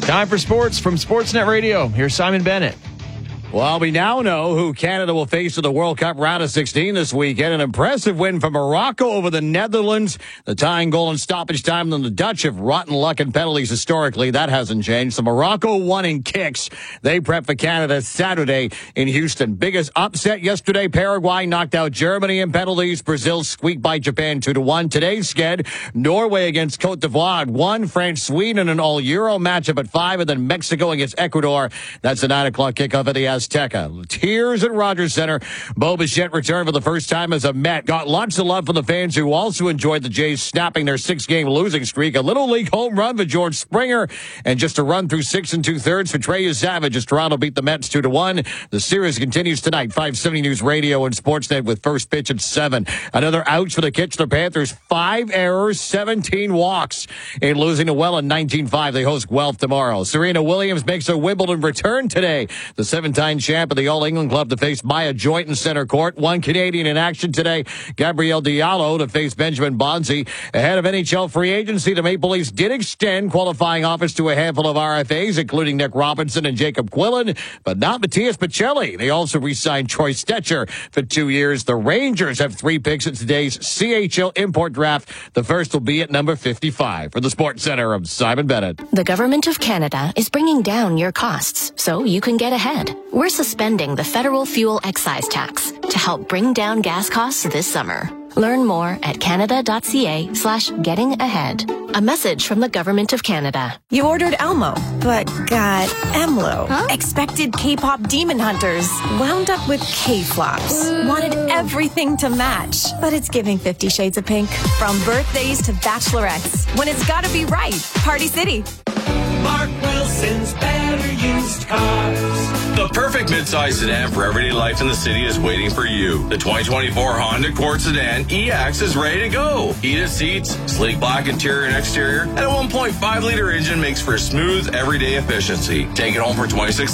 Time for sports from Sportsnet Radio. Here's Simon Bennett. Well, we now know who Canada will face in the World Cup round of 16 this weekend. An impressive win for Morocco over the Netherlands. The tying goal in stoppage time. Then the Dutch have rotten luck in penalties historically. That hasn't changed. So Morocco won in kicks. They prep for Canada Saturday in Houston. Biggest upset yesterday. Paraguay knocked out Germany in penalties. Brazil squeaked by Japan 2-1. Today's sked. Norway against Cote d'Ivoire at 1. France, Sweden, an all-Euro matchup at 5. And then Mexico against Ecuador. That's a 9 o'clock kickoff at the Azteca. Tears at Rogers Center. Bo Bichette returned for the first time as a Met. Got lots of love from the fans who also enjoyed the Jays snapping their 6-game losing streak. A little league home run for George Springer, and just a run through 6 2/3 for Trey Savage as Toronto beat the Mets 2-1. The series continues tonight. 570 News Radio and Sportsnet with first pitch at 7. Another ouch for the Kitchener Panthers. 5 errors, 17 walks in losing to Welland 19-5. They host Guelph tomorrow. Serena Williams makes her Wimbledon return today. The 7-time champ of the All-England Club to face Maya Joyton center court. 1 Canadian in action today. Gabrielle Diallo to face Benjamin Bonzi. Ahead of NHL free agency, the Maple Leafs did extend qualifying offers to a handful of RFAs, including Nick Robinson and Jacob Quillen, but not Matthias Pacelli. They also re-signed Troy Stetcher for 2 years. The Rangers have 3 picks at today's CHL import draft. The first will be at number 55. For the Sports Center, I'm Simon Bennett. The Government of Canada is bringing down your costs so you can get ahead. We're suspending the federal fuel excise tax to help bring down gas costs this summer. Learn more at canada.ca/getting-ahead. A message from the Government of Canada. You ordered Elmo, but got Emlo. Huh? Expected K-pop demon hunters. Wound up with K-flops. Wanted everything to match, but it's giving 50 Shades of Pink. From birthdays to bachelorettes. When it's gotta be right. Party City. Mark Wilson's Better Used Cars. The perfect midsize sedan for everyday life in the city is waiting for you. The 2024 Honda Accord Sedan EX is ready to go. Heated seats, sleek black interior and exterior, and a 1.5-liter engine makes for smooth, everyday efficiency. Take it home for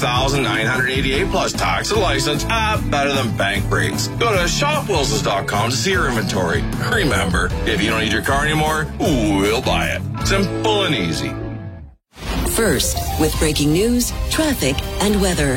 $26,988 plus tax and license. Better than bank rates. Go to shopwilsons.com to see your inventory. Remember, if you don't need your car anymore, we'll buy it. Simple and easy. First, with breaking news, traffic, and weather.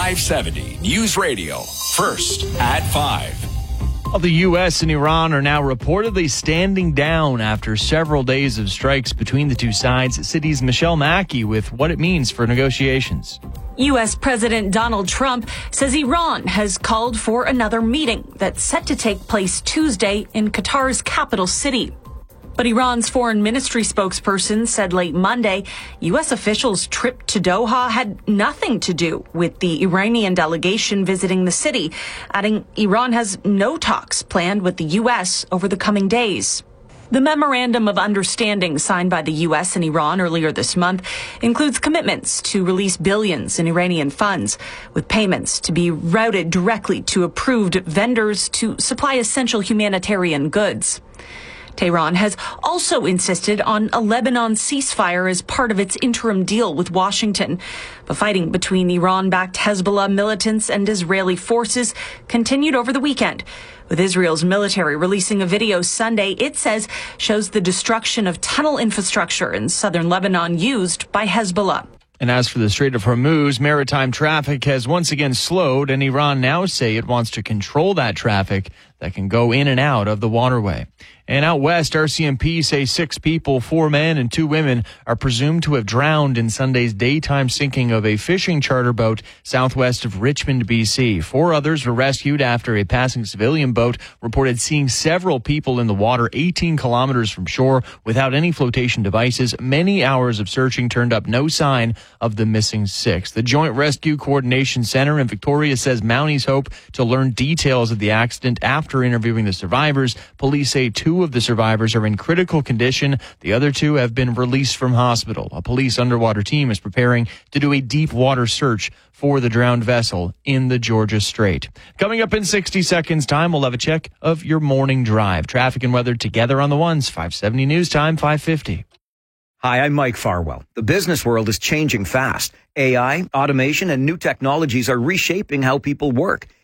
570 News Radio. First at 5. Well, the U.S. and Iran are now reportedly standing down after several days of strikes between the two sides. City's Michelle Mackey with what it means for negotiations. U.S. President Donald Trump says Iran has called for another meeting that's set to take place Tuesday in Qatar's capital city. But Iran's foreign ministry spokesperson said late Monday, U.S. officials' trip to Doha had nothing to do with the Iranian delegation visiting the city, adding Iran has no talks planned with the U.S. over the coming days. The memorandum of understanding signed by the U.S. and Iran earlier this month includes commitments to release billions in Iranian funds, with payments to be routed directly to approved vendors to supply essential humanitarian goods. Tehran has also insisted on a Lebanon ceasefire as part of its interim deal with Washington. But fighting between Iran-backed Hezbollah militants and Israeli forces continued over the weekend, with Israel's military releasing a video Sunday it says shows the destruction of tunnel infrastructure in southern Lebanon used by Hezbollah. And as for the Strait of Hormuz, maritime traffic has once again slowed, and Iran now say it wants to control that traffic that can go in and out of the waterway. And out west, RCMP say 6 people, 4 men and 2 women, are presumed to have drowned in Sunday's daytime sinking of a fishing charter boat southwest of Richmond, BC. 4 others were rescued after a passing civilian boat reported seeing several people in the water 18 kilometers from shore without any flotation devices. Many hours of searching turned up no sign of the missing 6. The Joint Rescue Coordination Center in Victoria says Mounties hope to learn details of the accident after interviewing the survivors. Police say 2 of the survivors are in critical condition. The other 2 have been released from hospital. A police underwater team is preparing to do a deep water search for the drowned vessel in the Georgia Strait. Coming up in 60 seconds time, we'll have a check of your morning drive. Traffic and weather together on the ones. 570 News Time, 550. Hi, I'm Mike Farwell. The business world is changing fast. AI, automation, and new technologies are reshaping how people work.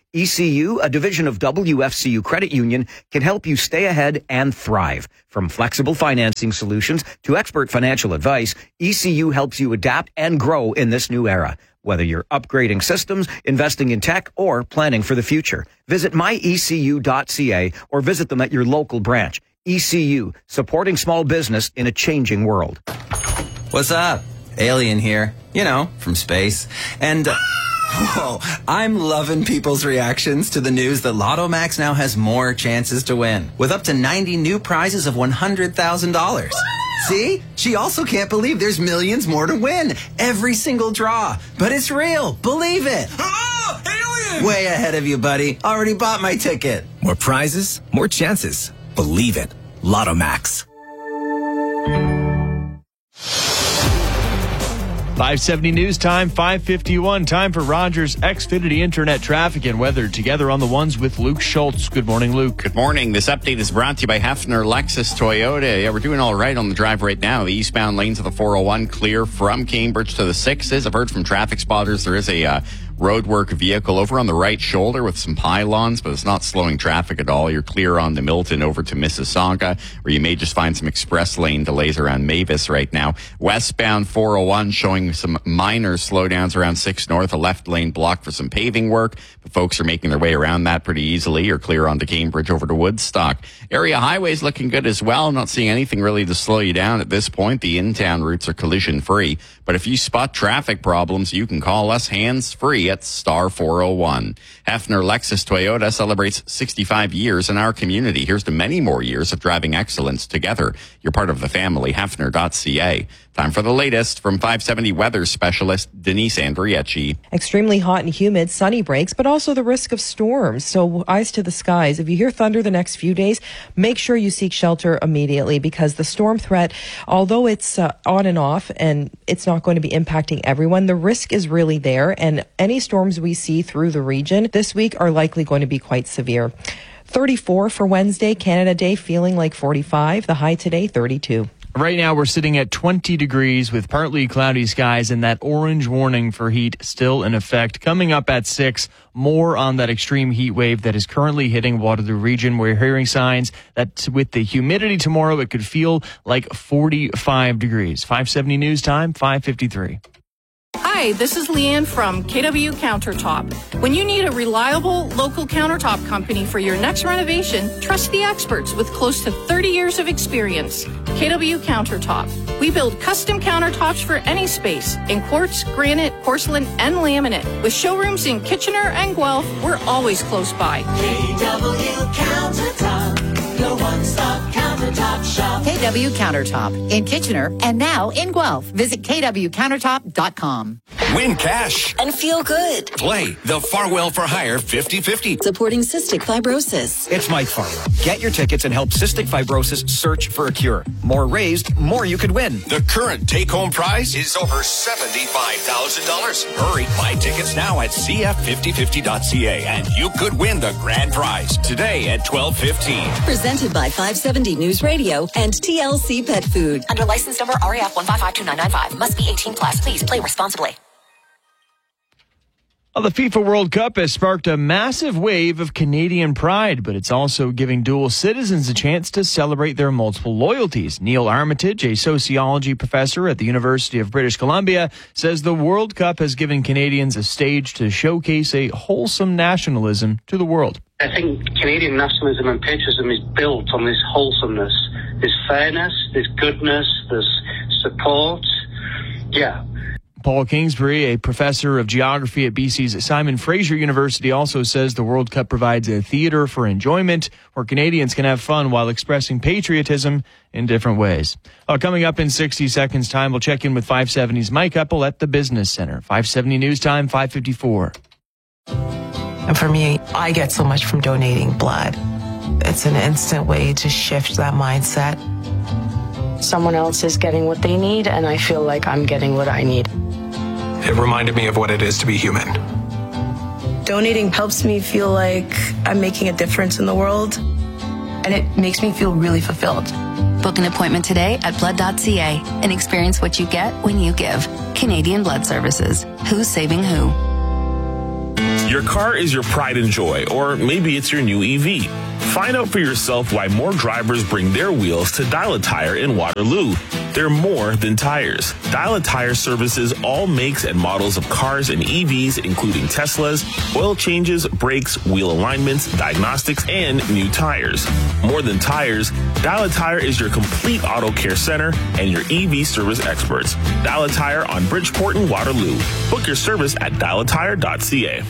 ECU, a division of WFCU Credit Union, can help you stay ahead and thrive. From flexible financing solutions to expert financial advice, ECU helps you adapt and grow in this new era. Whether you're upgrading systems, investing in tech, or planning for the future, visit myecu.ca or visit them at your local branch. ECU, supporting small business in a changing world. What's up? Alien here. You know, from space. And, whoa, I'm loving people's reactions to the news that Lotto Max now has more chances to win, with up to 90 new prizes of $100,000. See? She also can't believe there's millions more to win. Every single draw. But it's real. Believe it. Oh, alien! Way ahead of you, buddy. Already bought my ticket. More prizes, more chances. Believe it. Lotto Max. 570 news time, 5:51. Time for Rogers Xfinity Internet traffic and weather. Together on the ones with Luke Schultz. Good morning, Luke. Good morning. This update is brought to you by Hefner Lexus Toyota. Yeah, we're doing all right on the drive right now. The eastbound lanes of the 401 clear from Cambridge to the 6s. I've heard from traffic spotters there is a roadwork vehicle over on the right shoulder with some pylons, but it's not slowing traffic at all. You're clear on the Milton over to Mississauga, where you may just find some express lane delays around Mavis right now. Westbound 401 showing some minor slowdowns around 6 North, a left lane blocked for some paving work, but folks are making their way around that pretty easily. You're clear onto Cambridge over to Woodstock. Area highways looking good as well. Not seeing anything really to slow you down at this point. The in-town routes are collision free, but if you spot traffic problems, you can call us hands-free at star 401. Hefner Lexus Toyota celebrates 65 years in our community. Here's to many more years of driving excellence together. You're part of the family. Hefner.ca. Time for the latest from 570 weather specialist Denise Andriecci. Extremely hot and humid, sunny breaks, but also the risk of storms. So eyes to the skies. If you hear thunder the next few days, make sure you seek shelter immediately, because the storm threat, although it's on and off and it's not going to be impacting everyone, the risk is really there. And any storms we see through the region this week are likely going to be quite severe. 34 for Wednesday, Canada Day, feeling like 45. The high today, 32. Right now, we're sitting at 20 degrees with partly cloudy skies and that orange warning for heat still in effect. Coming up at 6, more on that extreme heat wave that is currently hitting Waterloo region. We're hearing signs that with the humidity tomorrow, it could feel like 45 degrees. 570 news time, 5:53. Hi, this is Leanne from KW Countertop. When you need a reliable local countertop company for your next renovation, trust the experts with close to 30 years of experience. KW Countertop. We build custom countertops for any space in quartz, granite, porcelain, and laminate. With showrooms in Kitchener and Guelph, we're always close by. KW Countertop, your one-stop countertop shop. KW Countertop in Kitchener and now in Guelph. Visit kwcountertop.com. Win cash and feel good. Play the Farwell for Hire 50-50. Supporting cystic fibrosis. It's Mike Farwell. Get your tickets and help cystic fibrosis search for a cure. More raised, more you could win. The current take-home prize is over $75,000. Hurry, buy tickets now at cf5050.ca and you could win the grand prize today at 12:15. Presented by 570 News Radio and TLC Pet Food. Under license number RAF 1552995. Must be 18 plus. Please play responsibly. Well, the FIFA World Cup has sparked a massive wave of Canadian pride, but it's also giving dual citizens a chance to celebrate their multiple loyalties. Neil Armitage, a sociology professor at the University of British Columbia, says the World Cup has given Canadians a stage to showcase a wholesome nationalism to the world. I think Canadian nationalism and patriotism is built on this wholesomeness. There's fairness, there's goodness, there's support. Yeah. Paul Kingsbury, a professor of geography at BC's Simon Fraser University, also says the World Cup provides a theater for enjoyment where Canadians can have fun while expressing patriotism in different ways. Coming up in 60 seconds time, we'll check in with 570's Mike Eppel at the Business Center. 570 News Time, 5:54. And for me, I get so much from donating blood. It's an instant way to shift that mindset. Someone else is getting what they need, and I feel like I'm getting what I need. It reminded me of what it is to be human. Donating helps me feel like I'm making a difference in the world, and it makes me feel really fulfilled. Book an appointment today at blood.ca and experience what you get when you give. Canadian Blood Services. Who's saving who? Your car is your pride and joy, or maybe it's your new EV. Find out for yourself why more drivers bring their wheels to Dial a Tire in Waterloo. They're more than tires. Dial a Tire services all makes and models of cars and EVs, including Teslas, oil changes, brakes, wheel alignments, diagnostics, and new tires. More than tires, Dial a Tire is your complete auto care center and your EV service experts. Dial a Tire on Bridgeport and Waterloo. Book your service at dialatire.ca.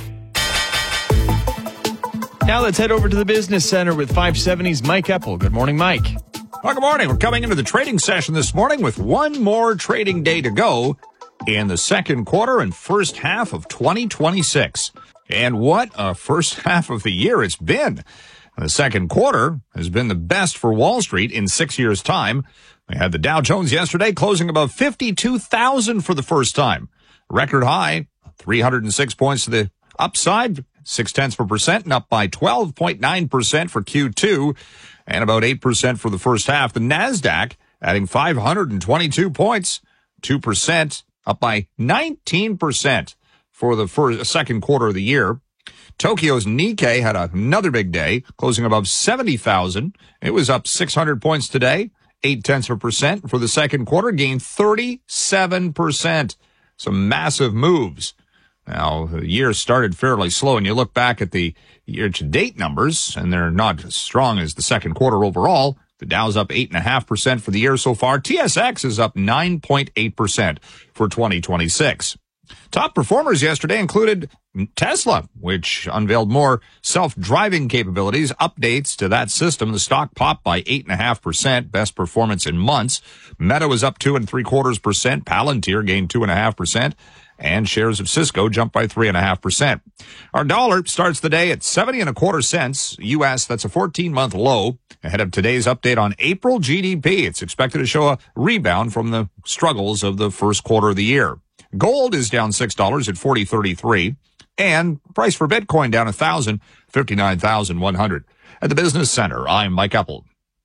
Now let's head over to the Business Center with 570's Mike Eppel. Good morning, Mike. Well, good morning. We're coming into the trading session this morning with one more trading day to go in the second quarter and first half of 2026. And what a first half of the year it's been. The second quarter has been the best for Wall Street in 6 years' time. We had the Dow Jones yesterday closing above 52,000 for the first time. Record high, 306 points to the upside, 0.6%, and up by 12.9% for Q2, and about 8% for the first half. The NASDAQ adding 522 points, 2%, up by 19% for the second quarter of the year. Tokyo's Nikkei had another big day, closing above 70,000. It was up 600 points today, 0.8% for the second quarter, gained 37%. Some massive moves. Now, the year started fairly slow, and you look back at the year-to-date numbers, and they're not as strong as the second quarter overall. The Dow's up 8.5% for the year so far. TSX is up 9.8% for 2026. Top performers yesterday included Tesla, which unveiled more self-driving capabilities, updates to that system. The stock popped by 8.5%, best performance in months. Meta was up 2.75%. Palantir gained 2.5%. And shares of Cisco jumped by 3.5%. Our dollar starts the day at 70.25 cents U.S. That's a 14-month low. Ahead of today's update on April GDP, it's expected to show a rebound from the struggles of the first quarter of the year. Gold is down $6 at $40.33, and price for Bitcoin down 1,000, 59,100. At the Business Center, I'm Mike Eppel.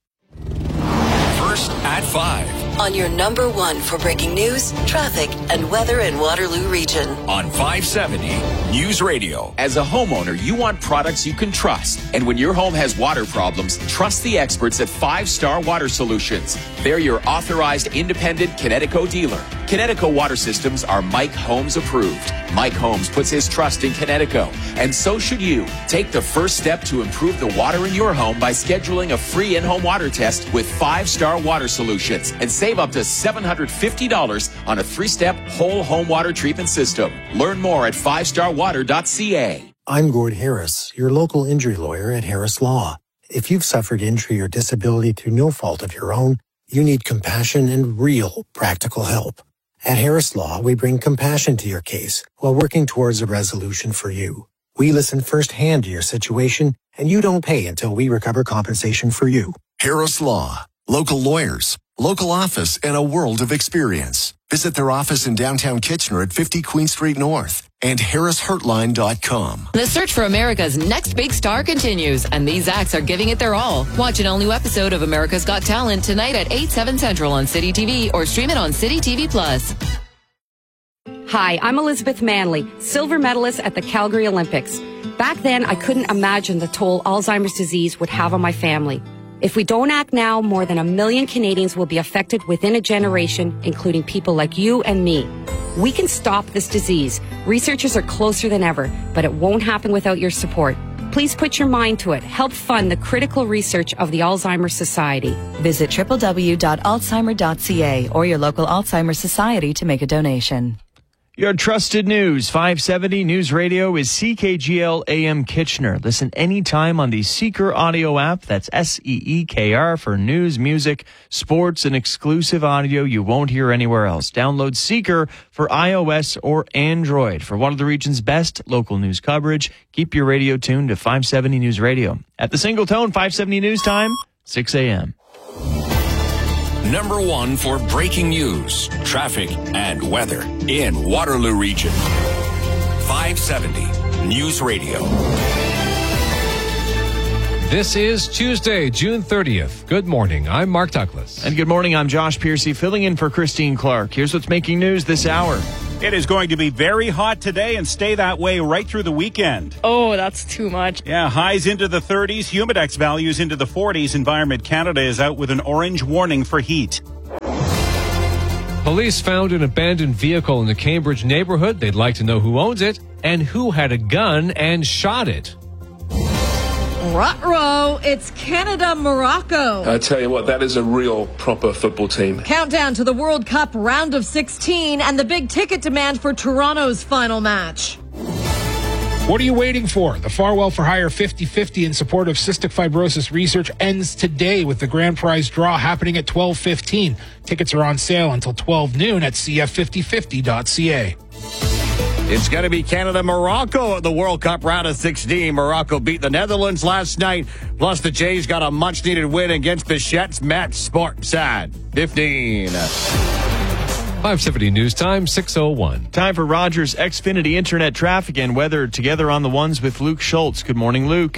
First at 5. On your number one for breaking news, traffic, and weather in Waterloo Region. On 570 News Radio. As a homeowner, you want products you can trust. And when your home has water problems, trust the experts at 5 Star Water Solutions. They're your authorized independent Connecticut dealer. Connecticut Water Systems are Mike Holmes approved. Mike Holmes puts his trust in Connecticut, and so should you. Take the first step to improve the water in your home by scheduling a free in-home water test with 5 Star Water Solutions and save up to $750 on a 3-step whole home water treatment system. Learn more at 5starwater.ca. I'm Gord Harris, your local injury lawyer at Harris Law. If you've suffered injury or disability through no fault of your own, you need compassion and real practical help. At Harris Law, we bring compassion to your case while working towards a resolution for you. We listen firsthand to your situation, and you don't pay until we recover compensation for you. Harris Law. Local lawyers, local office, and a world of experience. Visit their office in downtown Kitchener at 50 Queen Street North and harrishurtline.com. The search for America's next big star continues, and these acts are giving it their all. Watch an all-new episode of America's Got Talent tonight at 8, 7 Central on City TV or stream it on City TV Plus. Hi, I'm Elizabeth Manley, silver medalist at the Calgary Olympics. Back then, I couldn't imagine the toll Alzheimer's disease would have on my family. If we don't act now, more than 1 million Canadians will be affected within a generation, including people like you and me. We can stop this disease. Researchers are closer than ever, but it won't happen without your support. Please put your mind to it. Help fund the critical research of the Alzheimer's Society. Visit www.alzheimer.ca or your local Alzheimer's Society to make a donation. Your trusted news, 570 News Radio is CKGL AM Kitchener. Listen anytime on the Seeker audio app. That's SEEKR for news, music, sports, and exclusive audio you won't hear anywhere else. Download Seeker for iOS or Android. For one of the region's best local news coverage, keep your radio tuned to 570 News Radio. At the single tone, 570 News Time, 6 a.m. Number one for breaking news, traffic, and weather in Waterloo Region. 570 News Radio. This is Tuesday, June 30th. Good morning. I'm Mark Douglas. And good morning. I'm Josh Piercy, filling in for Christine Clark. Here's what's making news this hour. It is going to be very hot today and stay that way right through the weekend. Oh, that's too much. Yeah, highs into the 30s, humidex values into the 40s. Environment Canada is out with an orange warning for heat. Police found an abandoned vehicle in the Cambridge neighborhood. They'd like to know who owns it and who had a gun and shot it. Ruh-roh, it's Canada-Morocco. I tell you what, that is a real proper football team. Countdown to the World Cup round of 16 and the big ticket demand for Toronto's final match. What are you waiting for? The Farwell for Hire 50-50 in support of cystic fibrosis research ends today with the grand prize draw happening at 12:15. Tickets are on sale until 12 noon at cf5050.ca. It's going to be Canada-Morocco at the World Cup round of 16. Morocco beat the Netherlands last night. Plus, the Jays got a much-needed win against Bichette's Mets. Sportside 15. 570 News Time, 6:01. Time for Rogers Xfinity Internet traffic and weather together on the ones with Luke Schultz. Good morning, Luke.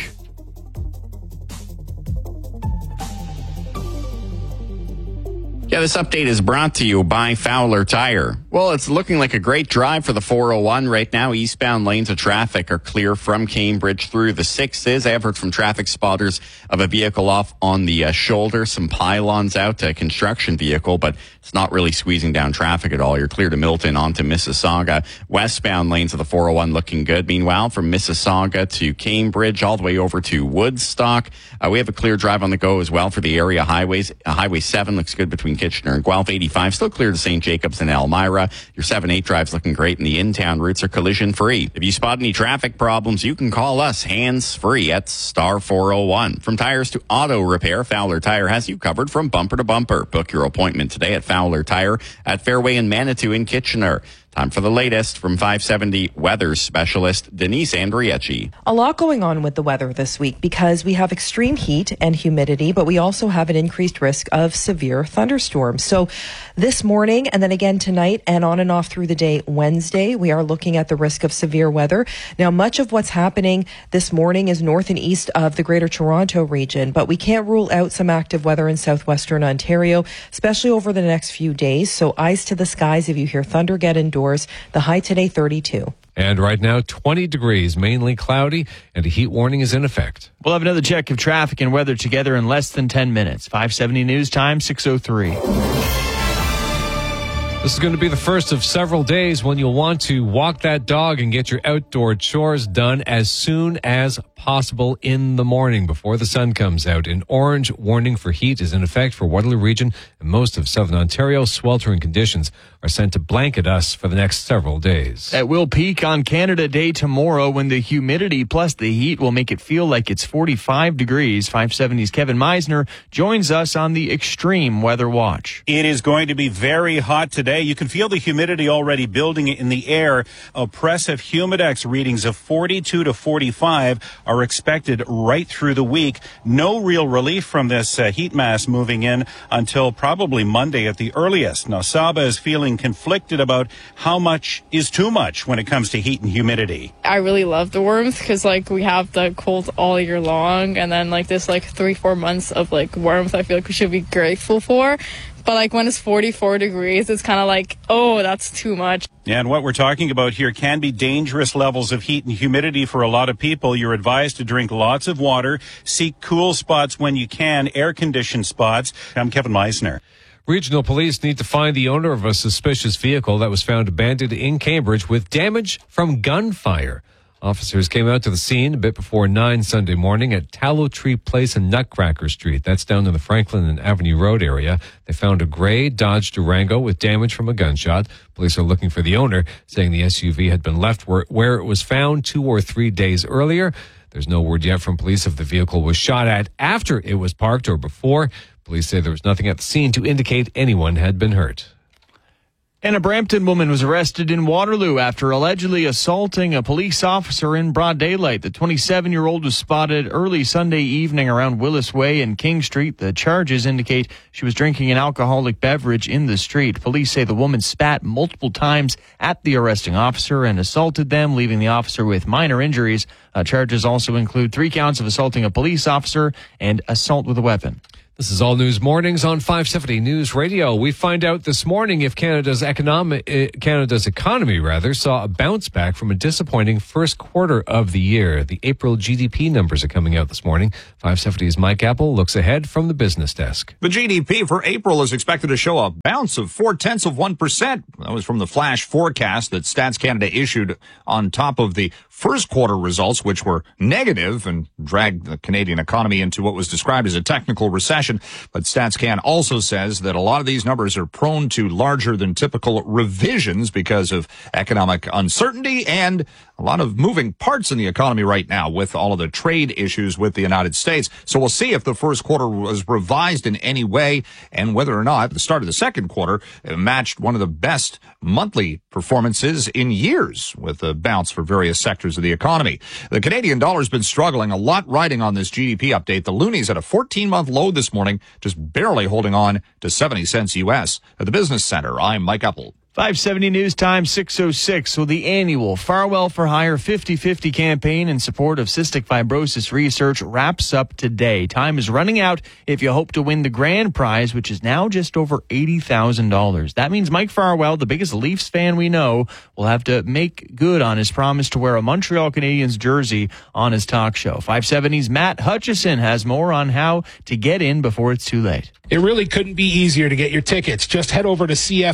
Yeah, this update is brought to you by Fowler Tire. Well, it's looking like a great drive for the 401 right now. Eastbound lanes of traffic are clear from Cambridge through the 6s. I have heard from traffic spotters of a vehicle off on the shoulder, some pylons out, a construction vehicle, but it's not really squeezing down traffic at all. You're clear to Milton onto Mississauga. Westbound lanes of the 401 looking good. Meanwhile, from Mississauga to Cambridge, all the way over to Woodstock, we have a clear drive on the go as well for the area highways. Highway 7 looks good between Kitchener and Guelph. 85 still clear to St. Jacobs and Elmira. Your 7-8 drive's looking great, and the in-town routes are collision-free. If you spot any traffic problems, you can call us hands-free at star 401. From tires to auto repair, Fowler Tire has you covered from bumper to bumper. Book your appointment today at Fowler Tire at Fairway and Manitou in Kitchener. Time for the latest from 570 weather specialist Denise Andriecci. A lot going on with the weather this week because we have extreme heat and humidity, but we also have an increased risk of severe thunderstorms. So this morning and then again tonight and on and off through the day Wednesday, we are looking at the risk of severe weather. Now, much of what's happening this morning is north and east of the Greater Toronto region, but we can't rule out some active weather in southwestern Ontario, especially over the next few days. So eyes to the skies if you hear thunder, get indoors. The high today, 32. And right now, 20 degrees, mainly cloudy, and a heat warning is in effect. We'll have another check of traffic and weather together in less than 10 minutes. 570 News Time, 6:03. This is going to be the first of several days when you'll want to walk that dog and get your outdoor chores done as soon as possible in the morning before the sun comes out. An orange warning for heat is in effect for Waterloo Region and most of southern Ontario. Sweltering conditions are sent to blanket us for the next several days. It will peak on Canada Day tomorrow when the humidity plus the heat will make it feel like it's 45 degrees. 570's Kevin Meisner joins us on the Extreme Weather Watch. It is going to be very hot today. You can feel the humidity already building in the air. Oppressive humidex readings of 42 to 45 are expected right through the week. No real relief from this heat mass moving in until probably Monday at the earliest. Now, Saba is feeling conflicted about how much is too much when it comes to heat and humidity. I really love the warmth because we have the cold all year long, and then this 3-4 months of warmth I feel like we should be grateful for. But when it's 44 degrees, it's kind of oh, that's too much. And what we're talking about here can be dangerous levels of heat and humidity for a lot of people. You're advised to drink lots of water, seek cool spots when you can, air-conditioned spots. I'm Kevin Meisner. Regional police need to find the owner of a suspicious vehicle that was found abandoned in Cambridge with damage from gunfire. Officers came out to the scene a bit before 9 Sunday morning at Tallow Tree Place and Nutcracker Street. That's down in the Franklin and Avenue Road area. They found a gray Dodge Durango with damage from a gunshot. Police are looking for the owner, saying the SUV had been left where it was found 2 or 3 days earlier. There's no word yet from police if the vehicle was shot at after it was parked or before. Police say there was nothing at the scene to indicate anyone had been hurt. And a Brampton woman was arrested in Waterloo after allegedly assaulting a police officer in broad daylight. The 27-year-old was spotted early Sunday evening around Willis Way and King Street. The charges indicate she was drinking an alcoholic beverage in the street. Police say the woman spat multiple times at the arresting officer and assaulted them, leaving the officer with minor injuries. Charges also include 3 counts of assaulting a police officer and assault with a weapon. This is All News Mornings on 570 News Radio. We find out this morning if Canada's economy saw a bounce back from a disappointing first quarter of the year. The April GDP numbers are coming out this morning. 570's Mike Apple looks ahead from the business desk. The GDP for April is expected to show a bounce of 0.4%. That was from the flash forecast that Stats Canada issued on top of the first quarter results, which were negative and dragged the Canadian economy into what was described as a technical recession. But StatsCan also says that a lot of these numbers are prone to larger than typical revisions because of economic uncertainty and a lot of moving parts in the economy right now with all of the trade issues with the United States. So we'll see if the first quarter was revised in any way and whether or not at the start of the second quarter it matched one of the best monthly performances in years with a bounce for various sectors of the economy. The Canadian dollar has been struggling a lot riding on this GDP update. The loonie's at a 14-month low this morning, just barely holding on to 70 cents U.S. At the Business Center, I'm Mike Apple. 570 News Time 6:06. So the annual Farwell for Hire 50/50 campaign in support of cystic fibrosis research wraps up today. Time is running out if you hope to win the grand prize, which is now just over $80,000. That means Mike Farwell, the biggest Leafs fan we know, will have to make good on his promise to wear a Montreal Canadiens jersey on his talk show. 570's Matt Hutchison has more on how to get in before it's too late. It really couldn't be easier to get your tickets. Just head over to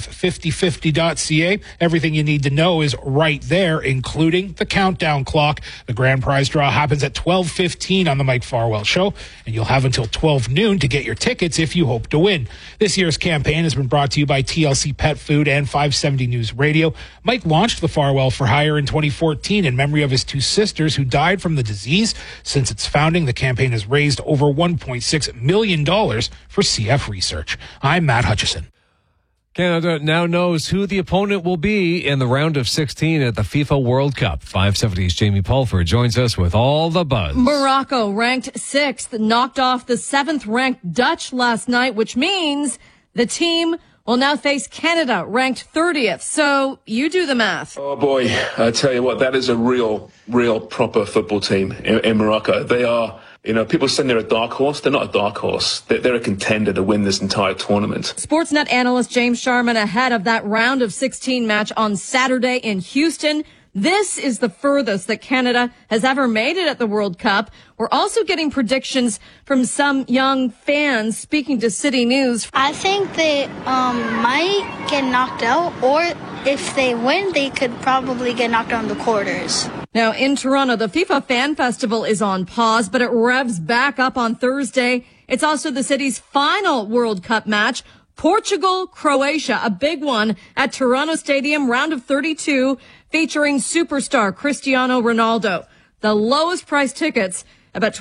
cf5050.ca. Everything you need to know is right there, including the countdown clock. The grand prize draw happens at 12:15 on the Mike Farwell Show, and you'll have until 12 noon to get your tickets if you hope to win. This year's campaign has been brought to you by TLC Pet Food and 570 News Radio. Mike launched the Farwell for Hire in 2014 in memory of his two sisters who died from the disease. Since its founding, the campaign has raised over $1.6 million for CF Research. I'm Matt Hutchison. Canada now knows who the opponent will be in the round of 16 at the FIFA World Cup. 570's Jamie Pulford joins us with all the buzz. Morocco, ranked 6th, knocked off the 7th-ranked Dutch last night, which means the team will now face Canada, ranked 30th. So you do the math. Oh, boy. I tell you what, that is a real proper football team in Morocco. They are... You know, people saying they're a dark horse. They're not a dark horse. They're a contender to win this entire tournament. Sportsnet analyst James Sharman ahead of that round of 16 match on Saturday in Houston. This is the furthest that Canada has ever made it at the World Cup. We're also getting predictions from some young fans speaking to City News. I think they might get knocked out, or if they win, they could probably get knocked out in the quarters. Now, in Toronto, the FIFA Fan Festival is on pause, but it revs back up on Thursday. It's also the city's final World Cup match, Portugal-Croatia, a big one at Toronto Stadium, round of 32, featuring superstar Cristiano Ronaldo. The lowest price tickets, about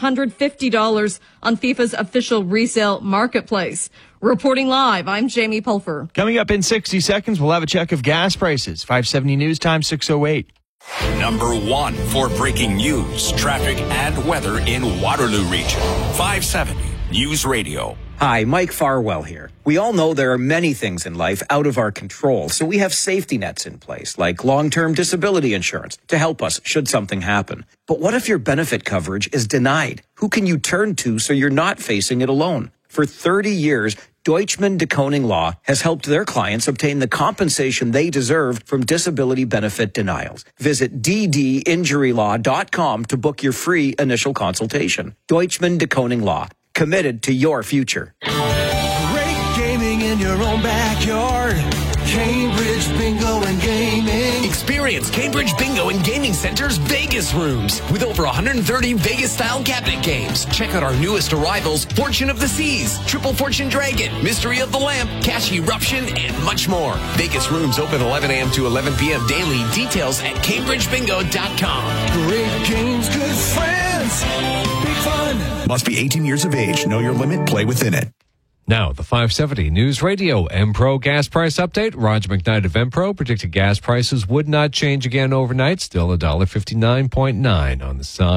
$2,550 on FIFA's official resale marketplace. Reporting live, I'm Jamie Pulfer. Coming up in 60 seconds, we'll have a check of gas prices. 570 News Time 6:08. Number 1 for breaking news, traffic, and weather in Waterloo region. 570 News Radio. Hi, Mike Farwell here. We all know there are many things in life out of our control, so we have safety nets in place, like long-term disability insurance, to help us should something happen. But what if your benefit coverage is denied? Who can you turn to so you're not facing it alone? For 30 years, Deutschman de Koning Law has helped their clients obtain the compensation they deserve from disability benefit denials. Visit ddinjurylaw.com to book your free initial consultation. Deutschman de Koning Law, committed to your future. Great gaming in your own backyard. Cambridge Bingo and Gaming. Experience Cambridge Bingo and Gaming Center's Vegas rooms with over 130 Vegas-style cabinet games. Check out our newest arrivals, Fortune of the Seas, Triple Fortune Dragon, Mystery of the Lamp, Cash Eruption, and much more. Vegas rooms open 11 a.m. to 11 p.m. daily. Details at CambridgeBingo.com. Great games, good friends, big fun. Must be 18 years of age. Know your limit. Play within it. Now, the 570 News Radio Empro gas price update. Roger McKnight of Empro predicted gas prices would not change again overnight. Still $1.59.9 on the signs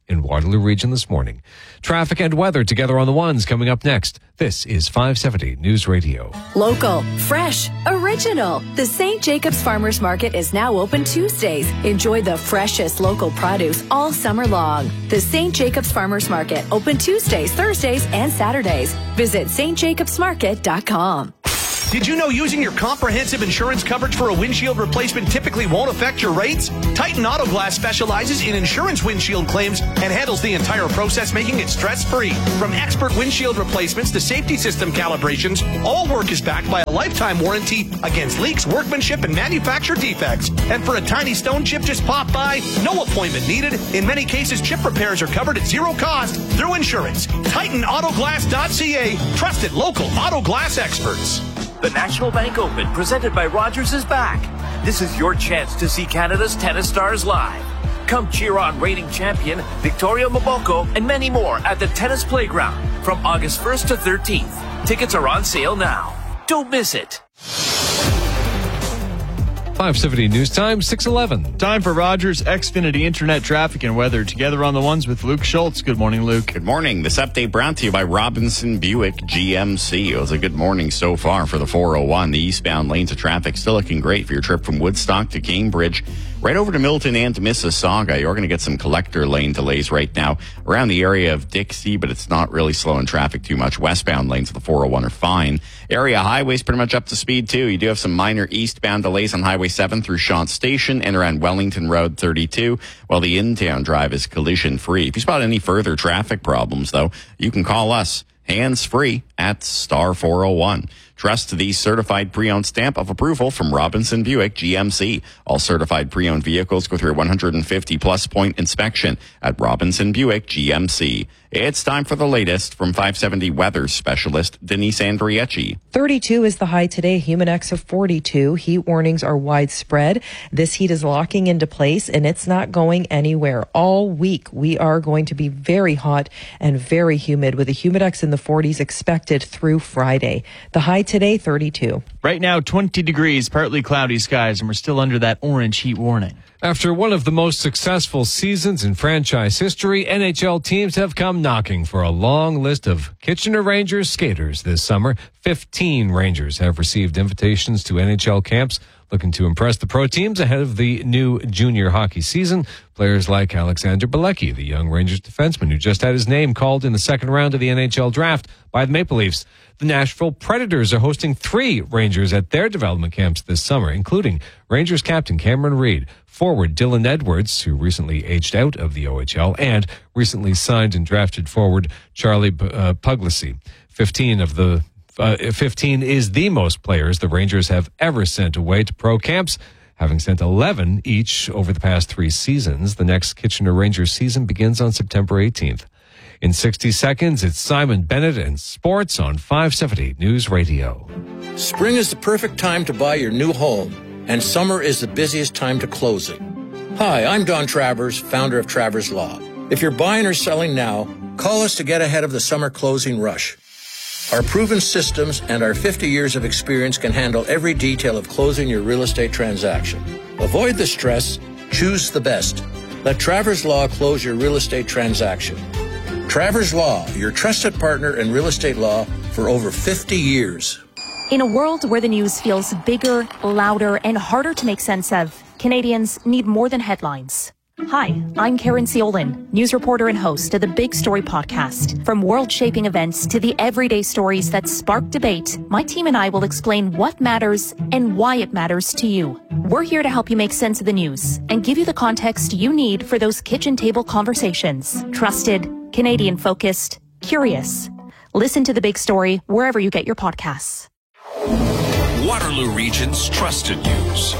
in Waterloo Region this morning. Traffic and weather together on the ones coming up next. This is 570 News Radio. Local, fresh, original. The St. Jacobs Farmers Market is now open Tuesdays. Enjoy the freshest local produce all summer long. The St. Jacobs Farmers Market, open Tuesdays, Thursdays, and Saturdays. Visit stjacobsmarket.com. Did you know using your comprehensive insurance coverage for a windshield replacement typically won't affect your rates? Titan Auto Glass specializes in insurance windshield claims and handles the entire process, making it stress-free. From expert windshield replacements to safety system calibrations, all work is backed by a lifetime warranty against leaks, workmanship, and manufacturer defects. And for a tiny stone chip just pop by, no appointment needed. In many cases, chip repairs are covered at zero cost through insurance. TitanAutoGlass.ca, trusted local auto glass experts. The National Bank Open, presented by Rogers, is back. This is your chance to see Canada's tennis stars live. Come cheer on reigning champion Victoria Mboko and many more at the Tennis Playground from August 1st to 13th. Tickets are on sale now. Don't miss it. 570 News Time, 6:11. Time for Rogers Xfinity Internet traffic and weather together on the ones with Luke Schultz. Good morning, Luke. Good morning. This update brought to you by Robinson Buick GMC. It was a good morning so far for the 401. The eastbound lanes of traffic still looking great for your trip from Woodstock to Cambridge. Right over to Milton and to Mississauga, you're going to get some collector lane delays right now around the area of Dixie, but it's not really slowing traffic too much. Westbound lanes of the 401 are fine. Area highways pretty much up to speed too. You do have some minor eastbound delays on Highway 7 through Shant Station and around Wellington Road 32, while the in-town drive is collision free. If you spot any further traffic problems though, you can call us hands-free at star 401. Trust the certified pre-owned stamp of approval from Robinson Buick GMC. All certified pre-owned vehicles go through a 150-plus point inspection at Robinson Buick GMC. It's time for the latest from 570 weather specialist Denise Andriecci. 32 is the high today, Humidex of 42. Heat warnings are widespread. This heat is locking into place and it's not going anywhere. All week we are going to be very hot and very humid with a Humidex in the 40s expected through Friday. The high today, 32. Right now, 20 degrees, partly cloudy skies, and we're still under that orange heat warning. After one of the most successful seasons in franchise history, NHL teams have come knocking for a long list of Kitchener Rangers skaters this summer. 15 Rangers have received invitations to NHL camps, looking to impress the pro teams ahead of the new junior hockey season. Players like Alexander Bilecki, the young Rangers defenseman who just had his name called in the second round of the NHL draft by the Maple Leafs. The Nashville Predators are hosting 3 Rangers at their development camps this summer, including Rangers captain Cameron Reid, forward Dylan Edwards, who recently aged out of the OHL, and recently signed and drafted forward Charlie Puglisi. 15 is the most players the Rangers have ever sent away to pro camps, having sent 11 each over the past 3 seasons. The next Kitchener Rangers season begins on September 18th. In 60 seconds, it's Simon Bennett and sports on 570 News Radio. Spring is the perfect time to buy your new home, and summer is the busiest time to closing. Hi, I'm Don Travers, founder of Travers Law. If you're buying or selling now, call us to get ahead of the summer closing rush. Our proven systems and our 50 years of experience can handle every detail of closing your real estate transaction. Avoid the stress, choose the best. Let Travers Law close your real estate transaction. Travers Law, your trusted partner in real estate law for over 50 years. In a world where the news feels bigger, louder, and harder to make sense of, Canadians need more than headlines. Hi, I'm Karen Ciolin, news reporter and host of the Big Story podcast. From world-shaping events to the everyday stories that spark debate, my team and I will explain what matters and why it matters to you. We're here to help you make sense of the news and give you the context you need for those kitchen table conversations. Trusted, Canadian-focused, curious. Listen to The Big Story wherever you get your podcasts. Waterloo Region's trusted news.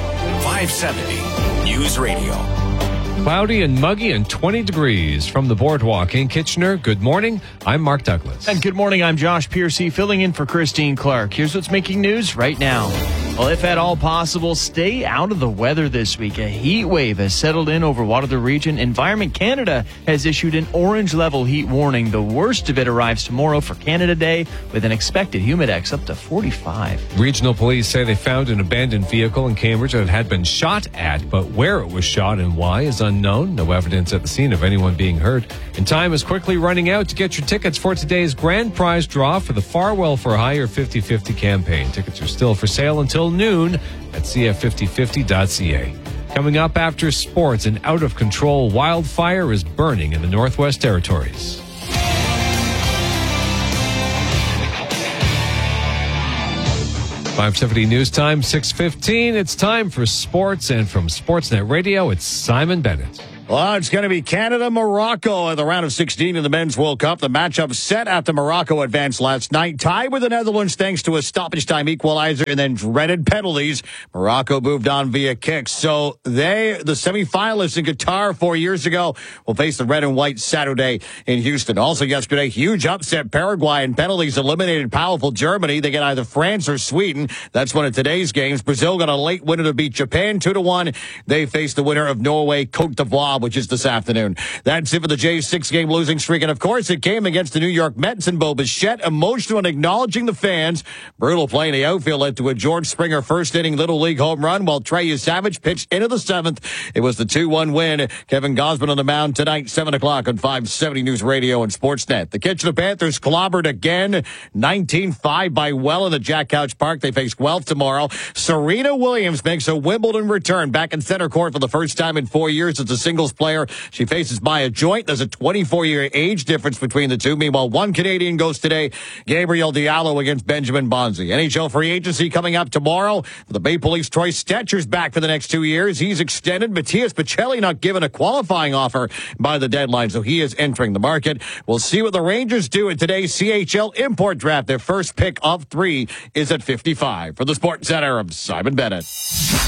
570 News Radio. Cloudy and muggy and 20 degrees from the boardwalk in Kitchener. Good morning. I'm Mark Douglas. And good morning. I'm Josh Piercy, filling in for Christine Clark. Here's what's making news right now. Well, if at all possible, stay out of the weather this week. A heat wave has settled in over Waterloo region. Environment Canada has issued an orange level heat warning. The worst of it arrives tomorrow for Canada Day with an expected humidex up to 45. Regional police say they found an abandoned vehicle in Cambridge that had been shot at, but where it was shot and why is unknown. No evidence at the scene of anyone being hurt. And time is quickly running out to get your tickets for today's grand prize draw for the Farwell for Hire 50/50 campaign. Tickets are still for sale until noon at cf5050.ca. Coming up after sports, an out-of-control wildfire is burning in the Northwest Territories. .570 News Time, 6:15. It's time for sports, and from Sportsnet Radio, it's Simon Bennett. Well, it's going to be Canada-Morocco in the round of 16 in the Men's World Cup. The matchup set after Morocco advanced last night, tied with the Netherlands thanks to a stoppage time equalizer and then dreaded penalties. Morocco moved on via kicks. So the semifinalists in Qatar 4 years ago, will face the red and white Saturday in Houston. Also yesterday, huge upset. Paraguay in penalties eliminated powerful Germany. They get either France or Sweden. That's one of today's games. Brazil got a late winner to beat Japan 2-1. They face the winner of Norway, Cote d'Ivoire, which is this afternoon. That's it for the Jays' 6-game losing streak. And of course, it came against the New York Mets and Bo Bichette, emotional and acknowledging the fans. Brutal play in the outfield led to a George Springer first inning Little League home run, while Trey Savage pitched into the 7th. It was the 2-1 win. Kevin Gausman on the mound tonight, 7 o'clock on 570 News Radio and Sportsnet. The Kitchener Panthers clobbered again, 19-5 by Well in the Jack Couch Park. They face Guelph tomorrow. Serena Williams makes a Wimbledon return back in center court for the first time in 4 years as a singles player. She faces Maya Joint. There's a 24-year age difference between the two. Meanwhile, one Canadian goes today, Gabriel Diallo against Benjamin Bonzi. NHL free agency coming up tomorrow. For the Maple Leafs, Troy Stetcher's back for the next 2 years. He's extended. Matthias Pacelli not given a qualifying offer by the deadline, so he is entering the market. We'll see what the Rangers do at today's CHL import draft. Their first pick of 3 is at 55. For the Sports Center, I'm Simon Bennett.